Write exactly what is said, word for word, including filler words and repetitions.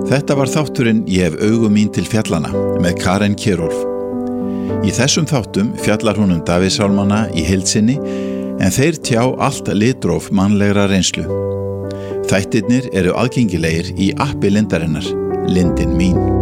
Þetta var þátturinn Ég hef augu mín til fjallana með Karen Kjerulf. Í þessum þáttum fjallar hún um Davíðssálmana í heild sinni en þeir tjá allt litróf mannlegra reynslu. Þættirnir eru aðgengilegir í appi Lindarinnar, Lindin mín.